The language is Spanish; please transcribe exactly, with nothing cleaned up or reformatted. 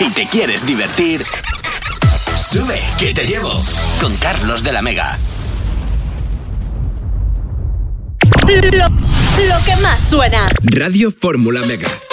Si te quieres divertir, sube, que te llevo. Con Carlos de la Mega. Lo, lo que más suena. Radio Fórmula Mega.